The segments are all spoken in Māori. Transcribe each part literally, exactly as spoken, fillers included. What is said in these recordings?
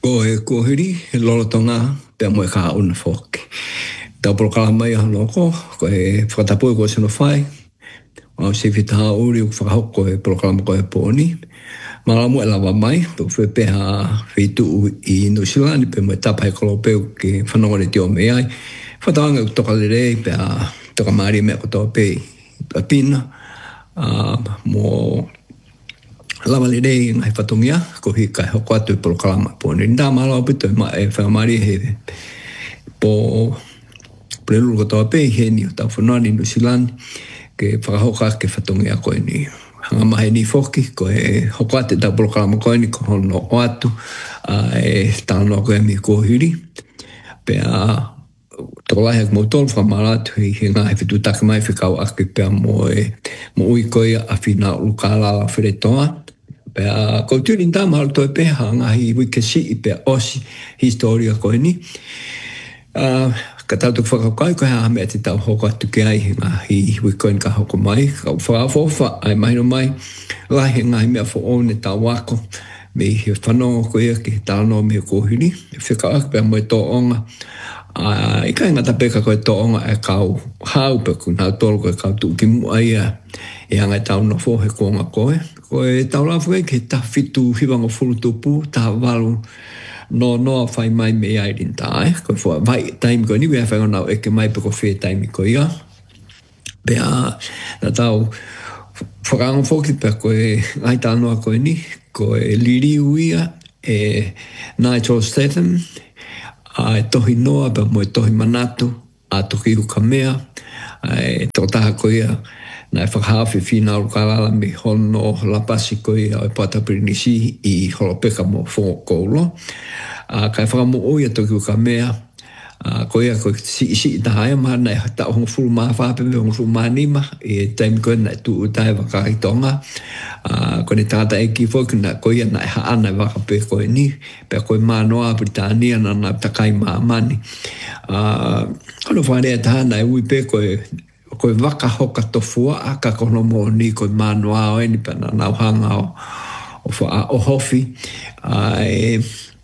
Ko e kuhiri, he lolotonga, pia moe ka una foki. Tau prokala mai a loko, ko e whakatapoi ko sino whai, o se whitaha uri o whakahoko e prokala ko e pōni. Malamu e lawa mai, pe whi peha whitu i New Zealand, pe moe tapai kolopeu ki whanongore te o me ai. Whatanga u toka lere, pe a toka maari mea kotoa pe a pina, mo lawa le rei ngai whatongia, ko hi kai hoko atu i polo kalama pōne. Nda mahala opito ma e whamari he po prelulu kotoa pe he ni o tau whanoni New Zealand, ke whakahoka ke whatongia koe ni hanga mahe ni foki, ko e hoko atu tau polo kalama koe ni ko hono o atu, e tānoa koe mi kōhiri. Pe a toko lahi ak mōtolu whamaratu hi he ngā he whitu take mai whikau ake pia mo e mo ui koe a whina ukalala wheretoa. Pea ko tūri nda mahalo toi peha ngahi wike si i pea osi historia koe ni. Uh, ka tau tuku whakaukai koe haa mea te tau hoko atu ke ai ngahi wikoe ni ka hoko mai. Ka whaafofa ai mahino mai. Lahi ngahi mea fo one tau wako. Me he whanonga koe ke tāno me kōhiri. Whikau ake pea mo e tō onga. Uh, I kai ngata peka koe tō onga e kau hau pe ku nau tolo koe kau tu ki mua ia e angai tau no fo he konga koe. Koe tau lafu e ke ta fitu hiwanga furu tupu, ta walu no noa whai mai me ai rinta e. Koe fua vai taimi koe ni wea whainga nau eke mai pe ko whea taimi koe ia. Pea na tau whakanga whoki pe koe ngai tānoa koe ni, koe liriu ia e Nigel Statham, a e tohi noa pe mo e tohi manatu, a tohi uka mea, e tō taha koe ia na e whakahawhi whina o kalala me hono lapasi koe o e patapirinisi i holopeka mo whongo koulo. Uh, kai whakamo oia toki o ka mea, uh, koe a koe si isi i taha ea maha na e ta hongo fulu maa whapepe, hongo fulu maa nima, e taimi koe na e tu utai wakahitonga. Uh, koe ne tata e ki whoki na koe na e haana e wakape koe ni, pe koe maa noa Britania na na takai maa mani. Uh, kono whanea taha na e ui pe koe koe waka hoka tofua a ka kono mo ni koe manua o eni pena nau hanga o, o, o hofi. Ai,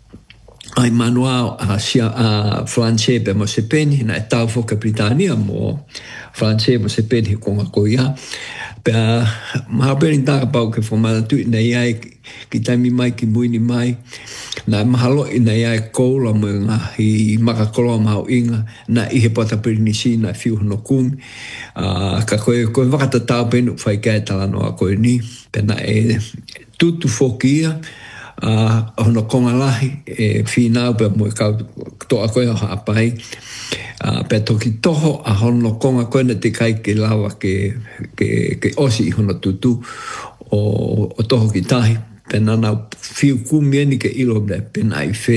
ai manua a, a Franche pe mo sepeni, na e tau foka Britania mo Franche mo sepeni konga koia. Pea mahapeni taka pau ke whamata i nei ai ki taimi mai ki muini mai. Na mahalo i nei ai koula mo ngā i makakoloa maho inga na ihe patapirinisi na fiu hono kumi. Uh, ka koe, koe wakata tau penu whai kai tala noa koe ni. Pena e tutu fokia uh, hono konga lahi e whinau pe mo e kau toa koe o haapai. Uh, pe toki toho a hono konga koe na te kai ke lawa ke, ke, ke osi i hono tutu o, o toho ki tahi. Pena nau fiu kumieni ke ilo me pena i whe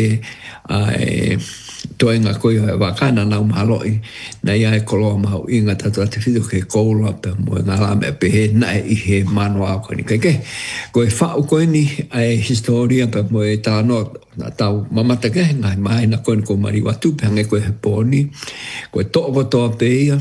ai toi ngā koe hoi wakana nau mahaloi na ia e koloa maho inga tatu ate whidu ke koula pe mo ngā lame pe he na e ihe manua koe ni keke. Koe whau koe ni ai historia pe mo e tāno na tau mamata ke ngai mai na koe ni ko mari watu pe hange koe he pōni. Koe toa kotoa pe ia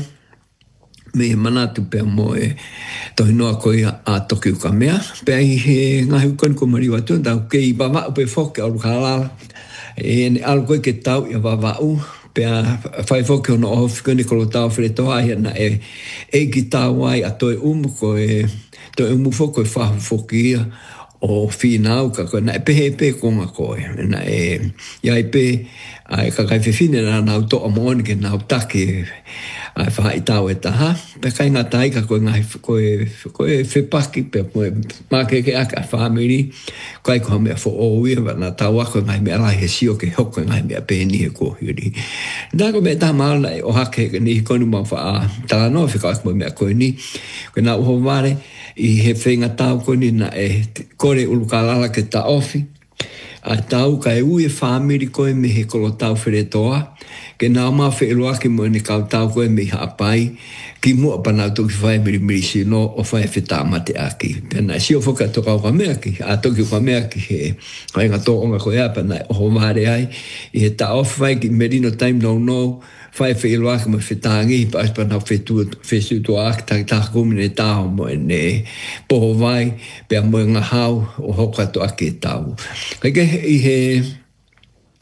me manatu pe mo e tohi noa koe a toki uka mea. Pe ai he ngahi koe ni ko mari watu tau kei bawa upe whoke alu kalala. E ne alu koe ke tau ia wawau, pea whai whoke ono oho whiko ni kolo tau wheretoa ia na e e ki tau ai a toi umu koe, toi umu whoko e whahu whoki ia o whinau ka koe na e pehe pe konga koe. Na e iai pe ai ka kai whiwhine na nau toa mooni ke nau take ai whai tau e taha. Pe kai ngā tai ka koe ngai koe, koe whipaki pe koe make ke aka whamiri. Kai koha mea fo o uia na tau ako ngai mea lai he sio ke hoko ngai mea pe ni he kōhiri. Nā ko mea tā maala o hake ni konu mau wha tala noa whika ako mea koe ni. Koe nā uho ware i he whenga tau koe ni na e kore ulukalala ke ta ofi. A tau ka e ui e whamiri koe me he kolo tau wheretoa. Ke nā maa wheeloaki mo ni kau tau koe me ha apai. Ki mua panau toki whae miri miri si no o whae whetā mate aki. Pena si o whoka toka o ka mea ki. A toki o ka mea ki he kai ngā tō onga koe a pena oho maare ai. I he ta off whae ki merino time no no. Whae wheeloaki mo whetāngi. Pa as panau whetu to aki taki taka kumine tāo mo e ne poho vai. Pea mo e ngā hau o hoka to aki e tau. Kai ke i he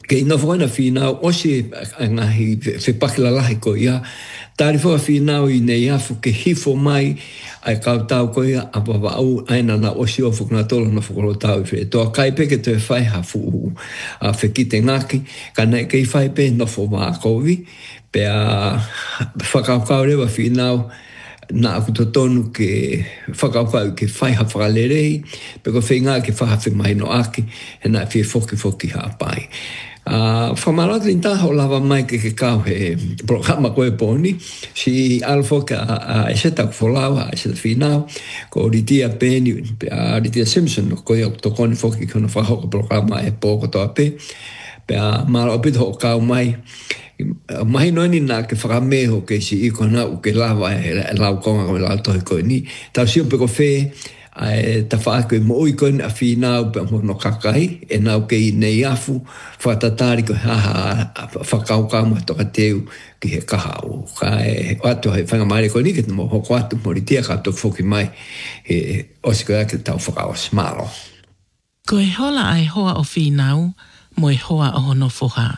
ke ina fwana finau osi ngahi fe pakila lahi ko ia tari fo finau i nei afu ke hifo mai ai kau tau ko ia apa wa au aina na osi o fukna tolo na fukolo tau fe to kai pe ke te fai ha fu a fe kite ngaki kana ke fai pe no fo ma ko vi pe a fakau kau le wa finau na aku to tonu ke fakau kau ke fai ha fralerei pe ko fe nga ke fa ha fe mai no aki na fe foki foki ha pai Uh, whamarata in taha o lava mai ke ke kau he programa koe poni si alfo ka a e seta kufolawa e seta whinau ko Ritia Peni a Ritia Simpson ko i o tokoni foki kona whahoko programa e pōko toa pe pe a mara opito ho kau mai mahi noini nā ke whakameho ke si i kona u ke lava e lau konga ko lau tohi koe ni tau sio pe ko whee ai ta fa ko mo i ko na finau pe mo no kakai e na ke nei afu fa tatari ko ha fa ka ka mo to teu ki he ka o kai o to he fa mai ko ni ke mo ho kwatu mo ri tia ka to foki mai e o se ko ke ta fa o smalo ko e hola ai hoa o finau mo e hoa o no foha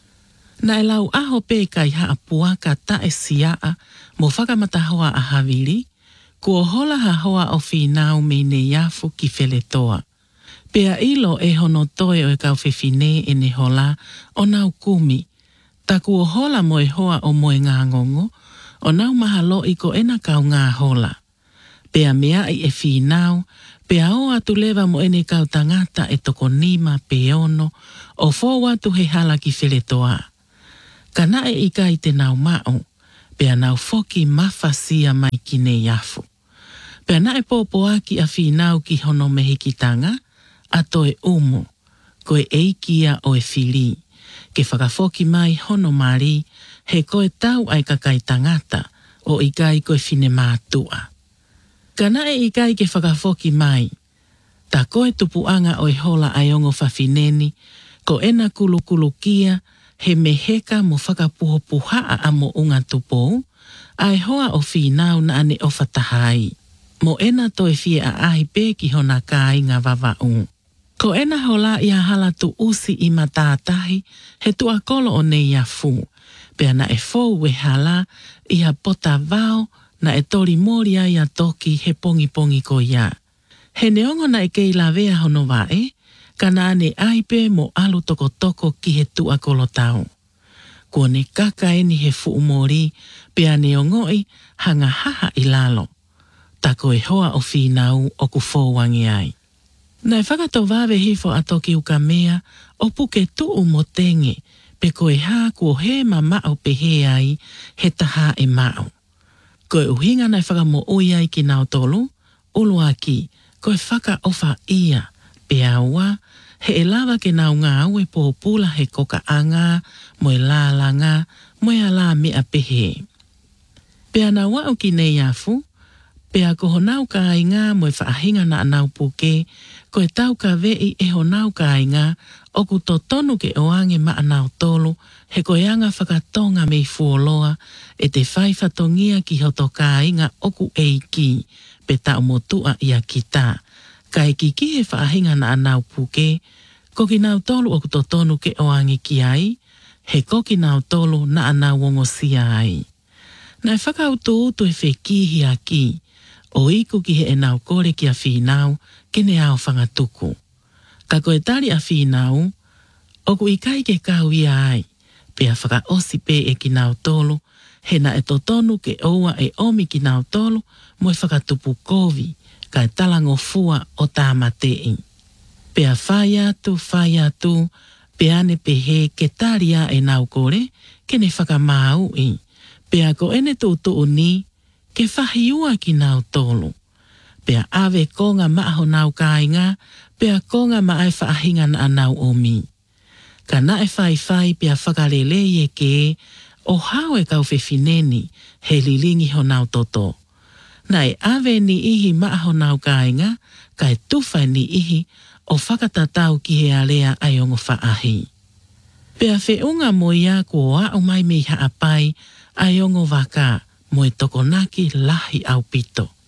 na lau aho pe kai ha apua ka ta e sia mo fa ka mata hoa a havili kua hola ha hoa o finau me ne yafu ki wheletoa. Pea ilo e hono toe o e kau whiwhine e ne hola o nau kumi. Ta kua hola mo e hoa o mo e ngā ngongo, o nau mahalo i ko ena kau ngā hola. Pea mea i e finau, pea o atu lewa mo ene kau tangata e toko nima peono, o fo watu he hala ki wheletoa. Kana e ika i te nau mao, pea nau foki mawhasia mai ki ne yafu. Pea na e pōpoa ki a whinau ki hono mehikitanga, a toe umu, koe eikia o e whiri. Ke whakafoki mai hono mari, he koe tau ai kakai tangata, o ikai koe whine mātua. Kana e ikai ke whakafoki mai, ta koe tupuanga o e hola aiongo whawhineni, ko ena kulu kulu kia, he meheka mo whakapuhopuhaa a mo unga tupou, ai hoa o whinau na ane o whatahai. Mo ena toi fie a ahi pe ki hona kai ngā wawau. Ko ena hola ia hala tu usi i matātahi, he tu a kolo o nei a fu. Pea na e fou we hala, ia pota vau, na e tori moria ia toki he pongi pongi ko ia. He neongo na e kei la vea hono wae, ka na ane ahi pe mo alu toko toko ki he tu a kolo tau. Ko ne kaka eni he fu umori, pea neongoi hanga haha i lalo. Tako e hoa o whinau o ku fōwangi ai. Nai whakato wawe hifo a toki uka mea, o puke tuu mo tenge, pe koe hā kua he ma mao pe he ai, he taha e mao. Koe uhinga nai whakamo ui ai ki nao tolu, ulu aki, koe whaka ofa ia, pe aua, he e lawa ke nao ngā ue pōpula he koka anga, moe la langa, moe ala mea pehe. Pe ana wau ki nei afu, pea ko honau ka ainga mo e whaahinga na anau puke, ko e tau ka vei e honau ka ainga, o ku to tonu ke oange ma anau tolu, he ko eanga whakatonga me i fuoloa, e te whai whatongia ki hoto ka ainga o ku eiki, pe tau motua ia ki tā. Ka e ki ki he whaahinga na anau puke, ko ki nau tolu o ku to tonu ke oange ki ai, he ko ki nau tolu na anau wongo sia ai. Nai whakautu utu e whekihi a ki, o iku ki he e nau kore ki a whinau, kene ao whangatuku. Ka koe tari a whinau, o ku ikai ke kau ia ai, pe a whaka osi pe e ki nau tolu, he na e totonu ke oua e omi ki nau tolu, mo e whakatupu kovi, ka e talango fua o tāmatei. Pe a whai atu, whai atu, pe ane pe he ke tari a e nau kore, kene whakamau i, pe a ko ene tūtu ni, ke whahiua ki nau tolu. Pea awe konga maaho nau kāinga, pea konga maai whaahinga na nau omi. Ka na e whai whai pea whakarele e ke, o hao e kau whewhineni, he lilingi ho nau toto. Na e awe ni ihi maaho nau kāinga, ka e tuwhai ni ihi, o whakatatau ki he alea aiongo whaahi. Pea whiunga mo ia kua au mai me haapai, aiongo waka, mo e tokonaki lahi au pito.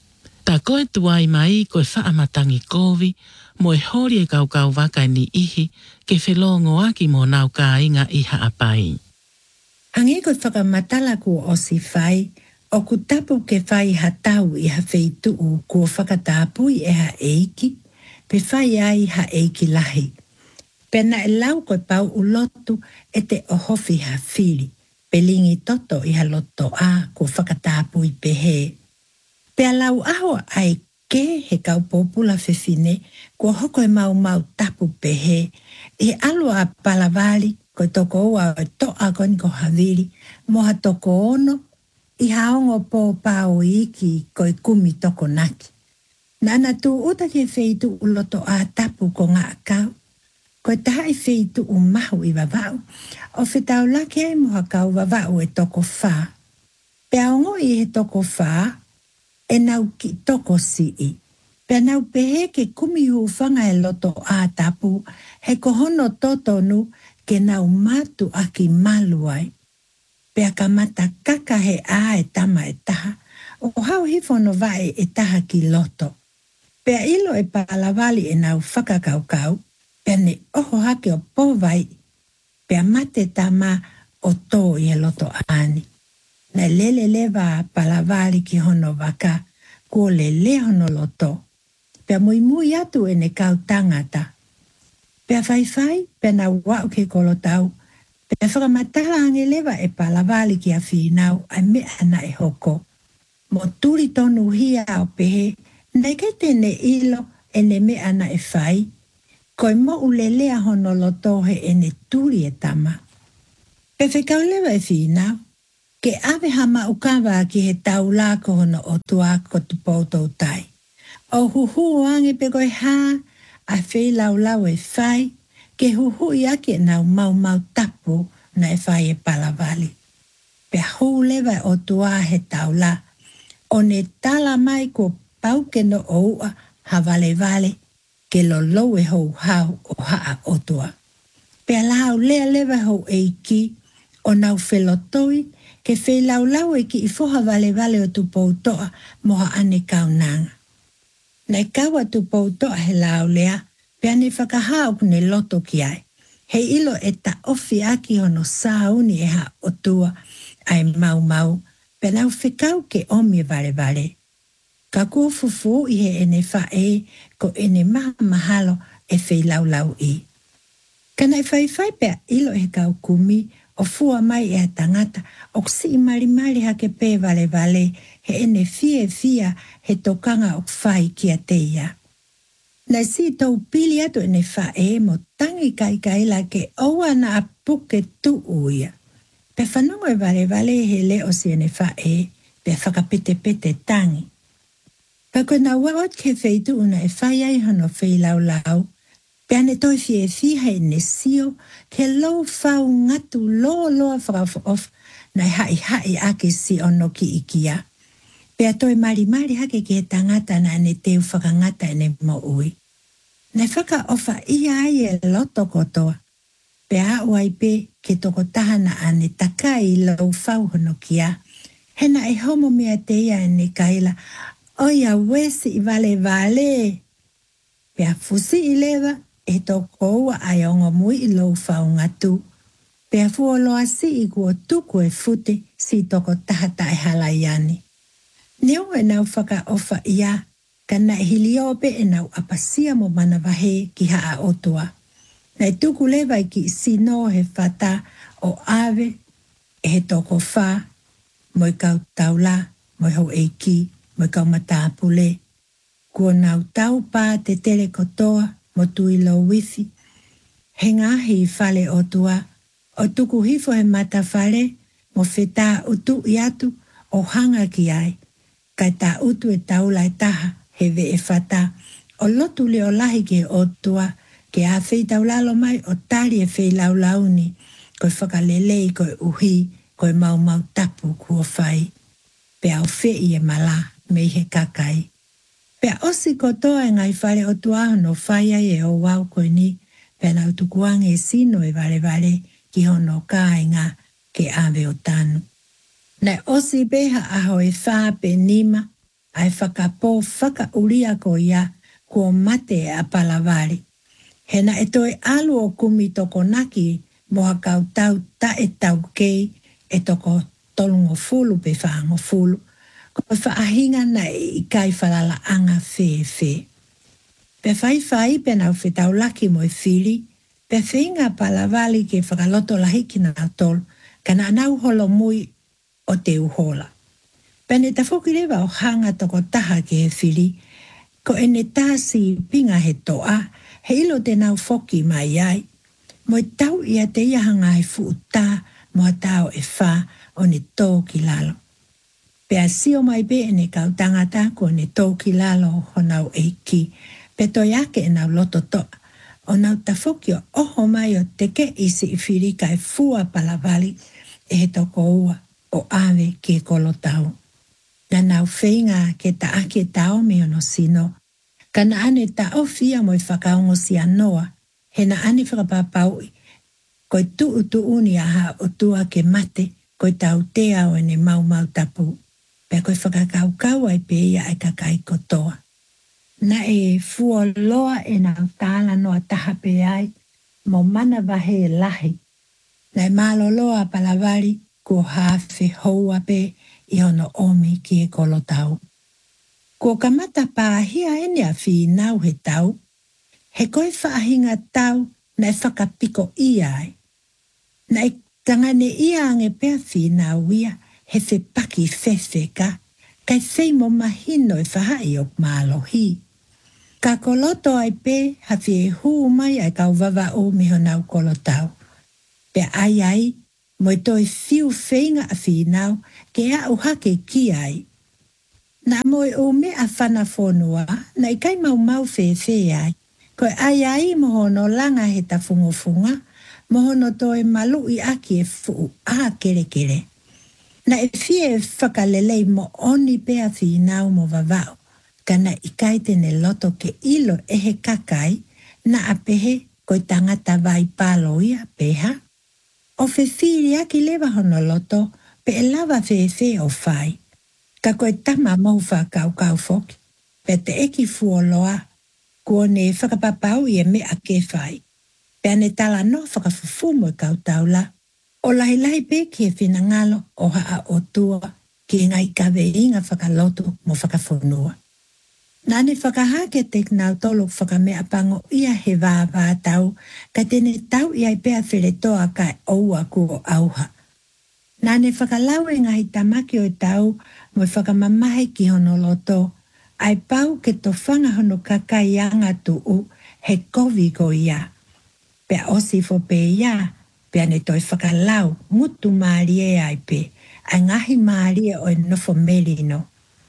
Ta koe tuai mai koe whaamatangi kovi, mo e hori e kau kau wakai ni ihi, ke whelongo aki mo nau ka inga iha apai. Ange koe whakamatala ku o si whai, o ku tapu ke whai hatau i ha wheitu u kua whakatapui e ha eiki, pe whai ai ha eiki lahi. Pena e lau koe pau u lotu e te ohofi ha whiri, pe lingi toto i ha loto a kua whakatapui pe he. Pea lau aho ai ke he kau popula whewhine, kua hoko e mau mau tapu pe he, e alo a palavali, koe toko ua o to a koni ko haviri, moha toko ono, i haongo pō pāo iki koe kumi toko naki. Nana tu uta ke wheitu u loto a tapu ko ngā kau, koe taha i wheitu u mahu i wawau, o whetau lake ai moha kau wawau e toko whā. Pea ongo i he toko whā, e nau ki toko si i. Pea nau pehe ke kumi huwhanga e loto a tapu, he kohono totonu ke nau matu aki malu ai. Pea ka mata kaka he a e tama e taha, o hau hifono vae e taha ki loto. Pea ilo e palavali e nau whakakaukau, pea ne oho hake o povai, pea mate tama o tō i e loto ani. Na lele lewa palavali ki hono waka, ko le le hono loto. Pea mui mui atu e ne kau tangata. Pea whai whai, pea na wau ke kolotau, pea whakamatala ange lewa e palavali ki a whinau, ai mea na e hoko. Mo turi tonu hia o pehe, nei kei tene ilo e ne mea na e whai, koe mo ulelea hono loto he e ne turi e tama. Pe whekau lewa e whinau, ke ave hama ukawa ki he tau lako hono o tua ko tu poutou tai. O huhu ange pe koe haa, a whei lau lau e whai, ke huhu i ake nau mau mau tapu na e whai e palavali. Pe hou lewa o tua he tau la, o ne tala mai ko pau ke no o ua ha vale vale, ke lo lo e hou hau o haa o tua. Pe lau lea lewa hou eiki, o nau whelotoi, ke whei lau lau e ki i foha vale vale o tu poutoa moha ane kaunanga. Nei kaua tu poutoa he lau lea, pe ane whakahau kune loto ki ai. He ilo e ta ofi aki hono sauni e ha o tua ai mau mau, pe nau whekau ke omi vale vale. Ka kua fufu i he ene wha e, ko ene maha mahalo e whei lau lau i. Kana e whai whai pea ilo e kau kumi, o fua mai e a tangata, o si i mari mari hake pē vale vale, he ene fia fia he tokanga o whai ki a teia. Nei si tau pili atu ene wha e mo tangi kai kai la ke oua na a puke tu uia. Pe whanongo e vale vale he le o si ene wha e, pe whakapete pete tangi. Pe koe na waot ke wheitu una e whai ai hono whei lau lau, pe ane toi fie fiha e ne sio, ke lo whau ngatu loa loa whakawha of, nai hai hai ake si ono ki ikia. Pe a toi mari mari hake ke tangata na ane teu whakangata ene mo ui. Nai whaka ofa ia ai e loto kotoa. Pe a uai pe ke toko tahana ane takai lau whau hono kia. Hena e homo mea teia ene kaila, oia wesi i vale vale. Pe a fusi i lewa, e toko ua ai ongo mui i lau whau ngatu. Pe a fua loa si i kua tuku e fute si toko tahata e halaiani. Neo e nau whaka ofa ia, ka nai hiliope e nau apasia mo mana wahe ki haa otua. Nai tuku lewa i ki sino he whata o ave e he toko wha, moi kau taula, moi hau eiki, moi kau matapule. Kua nau tau pā te tele kotoa, mo tui lo wifi. He ngahi i whale o tua, o tuku hifo he mata whale, mo whetā utu i atu o hanga ki ai. Kai tā utu e taula e taha, he ve e whata, o lotu le o lahi ke o tua, ke a whei taulalo mai o tari e whei lau launi, koe whakalelei koe uhi, koe mau mau tapu kua whai. Pe au whei e mala, mei he kakai. Pea osi kotoa e ngai whare o tua no whaia e o wau koe ni, pea nau tukuange e sino e vale vale ki hono kāinga ke ave o tanu. Nei osi beha aho e wha pe nima, ai whakapō whakauria ko ia kua mate a Palawali. Hena e toi alu o kumi toko naki moha kau tau ta e tau kei e toko tolungo fulu pe whaango fulu. Ko whaahinga na i kai whalala anga whee whee. Pe whai whai pe nau whetau laki mo e whiri, pe whinga Palawali ke whakaloto lahi ki na tolu, kana anau holo mui o te uhola. Pene ta whokirewa o hanga toko taha ke he whiri, ko ene tāsi pinga he toa, he ilo te nau whoki mai ai. Mo tau ia te iahanga he fuuta, mo tau e wha o ne tō ki lalo. Pea sio mai be ene kau tangata ko ne tō ki lalo ho nau eiki, pe toi ake e nau loto toa. O nau ta whoki o oho mai o teke isi i whiri kai fua Palawali e he toko ua o awe ke kolo tau. Na nau whenga ke ta ake tau me ono sino, kana ane ta o fia mo i whakaongo si anoa, he na ane whakapapaui, koi tuu tuuni aha o tua ke mate, koi tau tea o ene mau mau tapu, pe koi whakakaukau ai pe ia e kakai kotoa. Na e fua loa e nau tāla noa taha pe ai, mo mana wahe e lahi. Na e malo loa Palawali, ko hawhi houa pe i ono omi ki e kolo tau. Ko kamata pāhia ene a whi nau he tau, he koi whaahinga tau na e whakapiko i ai. Na e tangane ia ange pēr whi nau ia, he whi paki whewheka, kai whi mo mahino e whahai o mālohi. Ka koloto ai pē, hawhi e huu mai ai kau wawa o miho nau kolo tau. Pe ai ai, mo i toi whiu whenga a whinau, ke a uhake ki ai. Na mo i o me a whana whonua, na i kai mau mau whee whee ai, koe ai ai mohono langa he ta fungofunga, mohono toi malu i aki e fuu a kere kere. Na e fie whakalelei mo oni pe a whinau mo vavau, kana i kai tene loto ke ilo e he kakai, na a pehe koe tangata vai palo ia peha. O fe whiri aki lewa hono loto, pe e lava whee whee o whai. Ka koe tama mau whakau kau whoki, pe te eki fuoloa, kua ne whakapapau i e me a ke whai. Pe ane tala no whakafufumo e kau taula, o lahi lahi pe ki e whinangalo o haa o tua, ki ngai kawe inga whakaloto mo whakafonua. Nane whakahake te nau tolo whakamea pango ia he vā vā tau, ka tene tau ia i pēa wheretoa kai oua kua auha. Nane whakalawe ngahi tamaki o i tau, mo i whakamamahe ki hono loto, ai pau ke to whanga hono kakai anga tuu he kovi ko ia. Pea osi fo pe ia, pea ne toi whakalau, mutu maari e ai pe, ai ngahi maari e o i nofo melino.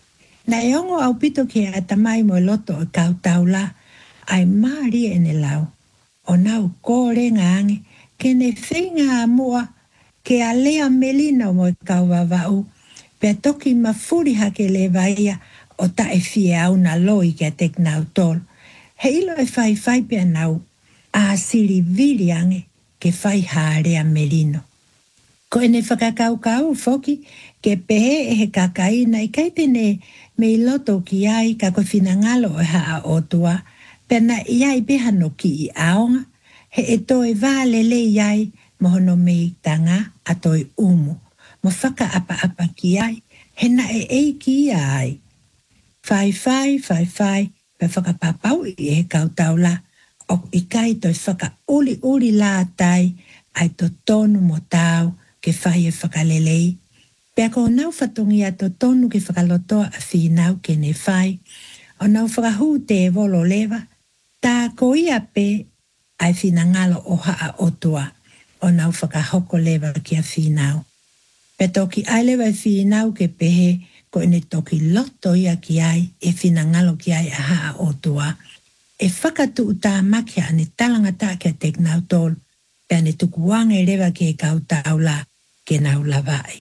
Na e ongo au pito ke a tamai mo loto o kau taula, ai maari e ne lau. O nau kore ngange, ke ne whinga a mua, ke a lea melina mo kau wawau, pe toki mafuri hake le vaia o ta e fie au na loi ke a tek nau tol. He ilo e whai whai pia nau, a siri viri ange ke whai haarea melino. Ko ene whakakau kau foki, ke pehe e he kakai na i kaitene me i loto ki ai ka koe whinangalo e haa o tua, pena i ai beha no ki i aonga, he e toi vālele i ai mohono me i tanga a toi umu, mo whaka apa apa ki ai, he na e ei ki i ai. Whai whai, whai whai, pe whakapapau i e kau taula, o i kai toi whaka uli uli la tai, ai to tonu mo tau, ke whai e whakalelei. Pea ko nau whatungi a to tonu ke whakalotoa a whinau ke ne whai, o nau whakahu te e volo lewa, tā ko ia pe ai whinangalo o haa o tua, o nau whakahoko lewa ki a whinau. Pe toki ai lewa whinau ke pehe, ko ene toki loto ia ki ai, e whinangalo ki ai a haa o tua, e whakatu uta makia ane talangata ke tek nau tolu, pe ane tukuanga e lewa ke kau taula ke nau lawai.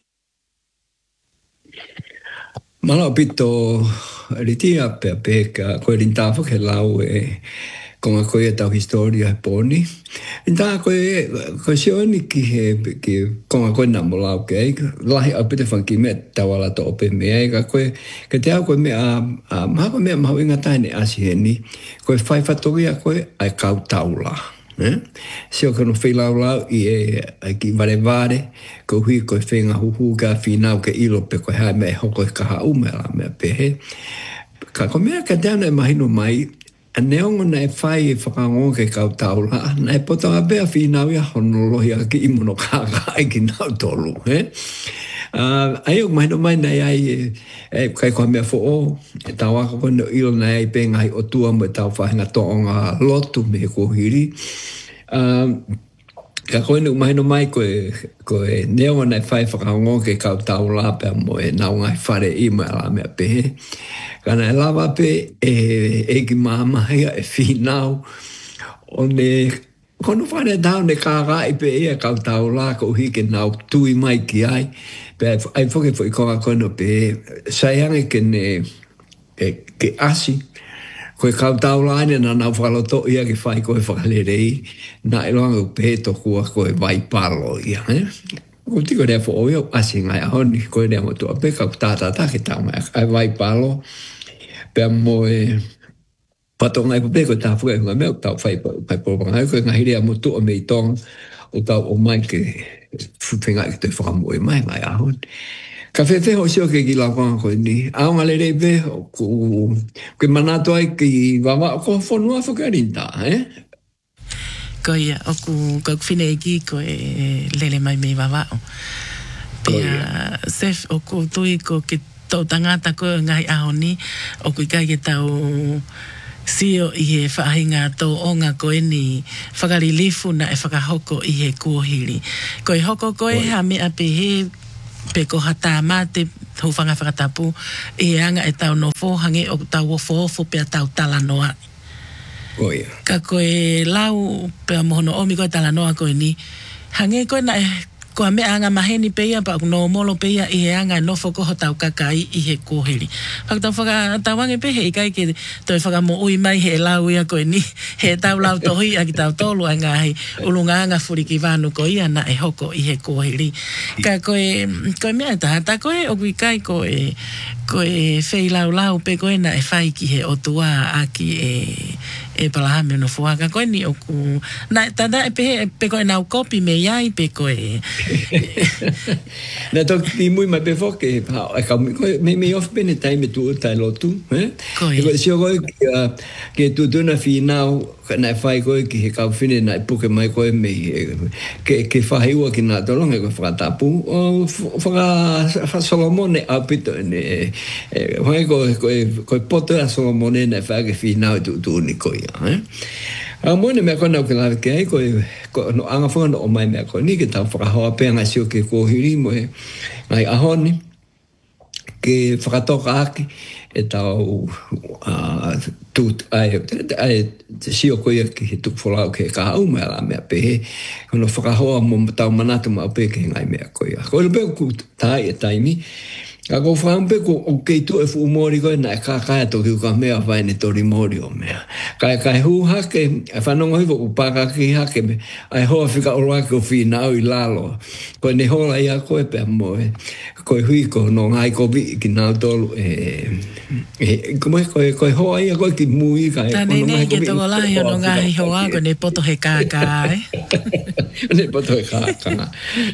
Mana pito ritia pe pe ka ko rinta fo ke lau e konga koe tau historia poni. Inta koe, koe se oni ki he, ki konga koe na molau ke ei, lahi au pite whanki mea tawala to ope mea ei, ka koe, ka te au koe mea, a maha koe mea mahu inga taine asi he ni, koe whai whatogia koe ai kau taula. Eh? Seo kono whilau lau i e ki vare vare, ko hui koe whenga huhu ka whinau ke ilo pe koe hae mea hoko e kaha umela mea pehe. Ka ko mea ka teana e mahino mai, a neongo na e whai e whakangon ke kau taula, na e potanga bea whinau ia honolohi a ki imono kaka e ki nau tolu. Eh? Uh, ai o mahino mai na ai e, e kai koe mea fo o, e tau waka koe no ilo na ai pe ngai o tua mo e tau whahinga toonga lotu me ko hiri. Uh, ka koe no mahino mai koe, koe neongo na e whai whakangon ke kau taula pe mo e nau ngai whare i mo ala mea pehe. Kana e lawa pe e, e ki mahamahia e whinau o ne kono whane tau ne kāra i pe ea kau tau la ko hike nau tui mai ki ai pe ai whoke fo i konga kono pe saiange ke ne e, ke asi koe kau tau la ane na nau whaloto ia ki whai koe whalerei na e loanga pe to kua koe vai palo ia eh? Ko tiko rea fo oio asi ngai ahoni koe rea motua pe kau tātata ki tau mai ai vai palo pe moe pato ngai po peko ta fuga ngai meu tau fai pai po ngai ko ngai ria motu o mei tong o tau o mai ke futenga ke te famo e mai mai ahon ka fe fe ho sio ke ki la kwa ko ni a nga le re be ku ke manato ai ki va ko fo no fo karinta eh ko ia o ku ko fine ki ko lele mai me va va pe sef o ku tui ko ke tau tangata ko ngai ahoni o ku kai ke tau sio i he whahinga tō onga koe ni whakarilifu na e whakahoko i he kuohiri. Koe hoko koe ha mea pe he pe ko hata mate hau whanga whakatapu i he anga e tau no fōhange o tau o fōfo pe a tau talanoa. Oh, yeah. Ka koe lau pe a mohono omi koe talanoa koe ni hange koe na e koa mea anga maheni peia pa no molo peia i he anga no foko ho tau kakai i he kōheri. Whakatau whaka tawange pe he kai ke toi whaka mo ui mai he lau ia koe ni he tau lau tohi a ki tau tolu a ngā hei ulunga anga furiki wānu ko ia na e hoko i he kōheri. Ka koe, koe mea tahata koe o kui kai koe koe whei lau lau pe koe na e whai ki he otua a ki e e palahame no fuaka koe ni oku na tada e pe pe koe nau kopi me iai pe koe na tok ti muy ma pe foke pa e ka me me of bene tai me tu tai lo tu eh e ko si ko ke tu tu na finau na fai ko ki he ka fine na puke mai ko me ke ke fai o ki na dolong e ko fa tapu o fa fa Solomone apito ne e ko ko ko poto a Solomone na fa ke finau tu tu ni ko eh a mone me kona ke la ke ko ko no anga fo no mai me ko ni ke ta fra ho pe nga sio ke ko hiri mo e ai a honi ke fra to aki e ta a tut ai ai sio ko ye ke tu fola ke ka u me la me pe ko no fra ho mo ta manatu ma pe ke ngai me ko ya ko le pe ku ta e taimi ka ko frampe ko o ke tu e fu mori ko na ka ka to ki ka me vai ne to mori o me ka ka hu ha ke fa no ngai vo pa ka ki ha ke me ai ho fika o ra ko fi na i lalo ko ne ho la ya ko e pe mo ko hui ko no ngai ko vi ki na to e e ko ko ko ho ai ko ki mui ka ko no ngai ko to la yo no ngai ho a ko ne poto he ka ka ne poto he ka ka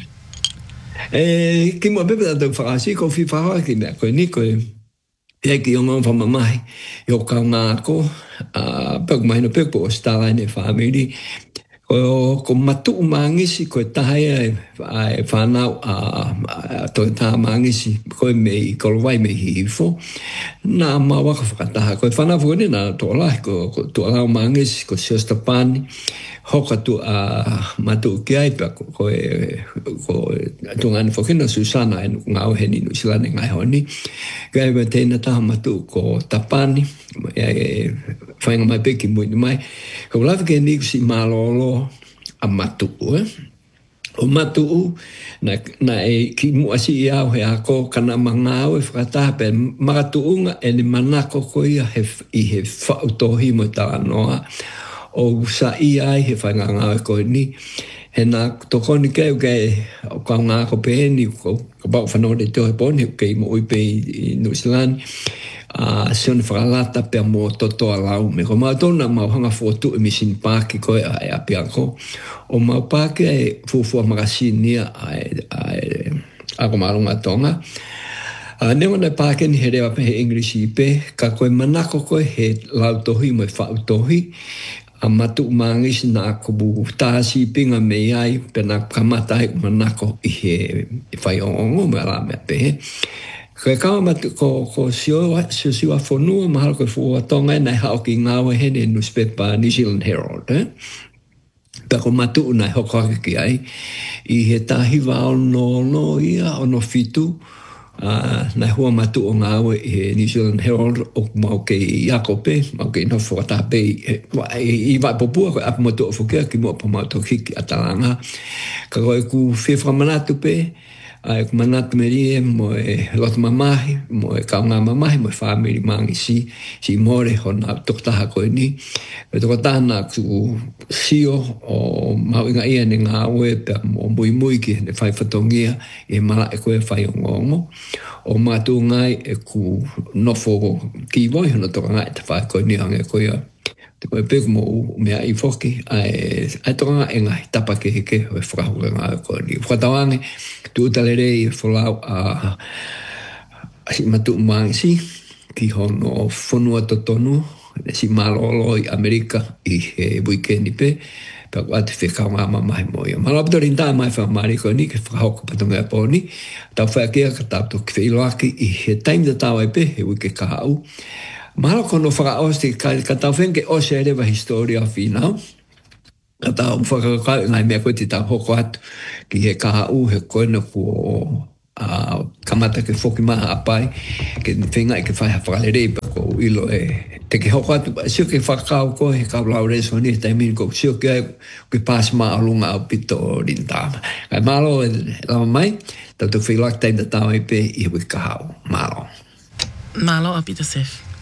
e ki mo bebe da farasi ko fi fara ki me ko ni ko e ki on fa mai yo ka nga ko a pe mai no pe po sta la ne family ko ko matu mangisi ko tai ai fa na a to ta mangisi ko me ko vai me hifo na ma wa ka ta ko fa na vo ni na to la ko to la mangisi ko sia sta pani hoka tu a matu ki ai pa ko ko tu ngan fo kina Susana en ngau heni no sila ne ngai honi kai ba te na ta matu ko tapani e fa nga mai peki mo mai ko la ke ni si malolo a matu eh o matu na na e ki mo asi ia he ako kana mangau e frata pe matu nga en manako ko ia he i he fa to hi mo ta noa o sa i ai he whainga ngā koe ni. He nā toko ni keu kei o kau ngā ko pēni, ko bau whanore te hoi pōni, kei mo ui pē i New Zealand, a sione whakalata pia mō totoa lau. Me ko mau tōna mau hanga fōtu e misini pāki koe ai api ako. O mau pāki e fufua makasinia ai ako marunga tonga. Uh, Neo nei pāke ni he rewa pe he English i pe, ka koe manako koe he lau tohi mo e whau tohi, a matu mangis na kubu tāsi pinga me ai, pe na kamatai manako i he whai ongo me ala mea pe he. Koe kawa matu ko, ko siwa, siwa whanua, mahalo koe fua tonga nei hao ki ngāwe he ne newspaper New Zealand Herald, eh? Pea ko matu unai hoko ake ki ai, i he tahi wao no no ia o no fitu, Uh, nai hua matu o ngā aue i New Zealand Herald o mau ke i ako pe, mau ke ino whakata pe i vai popua koe apu matu o whukea ki mua pa mau tau hiki atalanga. Ka koe ku whiwha manatu pe, ai ku manatu me rie mo e lotu mamahi, mo e kaunga mamahi, mo e whamiri mangi si, si more ho nā toktaha koe ni. E toko tāna ku sio o mau inga ia ni ngā aue pe mo mui mui ki ne whai whatongia e mala e koe whai o ngongo. O mātou ngai e ku nofo ki voi hono toka ngai te whai koe ni hange koe a. Te koe peku mo mea i whoki, ai, ai toka ngai e ngai tapa ke heke o e whakahura ngai koe ni. Whakatawange, tu utalere i e wholau a si matu maangi si, ki hono whanua totonu, si malolo i Amerika i he weekendi pe, pa wate whekau ngā mamahi mo ia. Malapito rin tā mai whamari koe ni, ke whakahoko patunga e pōni, tau whakia ka tāpto ki whailoaki i he taim da tāwai pe, he wike ka hau. Mahalo kono whakaosti, ka, ka tau whenke o se rewa historia whinau, ka tau whakakau ngai mea koe ti tau hoko atu, ki he ka hau, he koena ko a kamata ke whoki maha apai, ke whenga i ke whaiha whakalere pa ko ilo e te ke hoko atu, sio ke whakau ko he kau lau reso ni, te mini ko sio ke ke pas maa lunga au pito rintama. Kai malo e lama mai, tau tu whilak teim da tau e pe i hui ka hau. Malo. Malo a Peter Sef.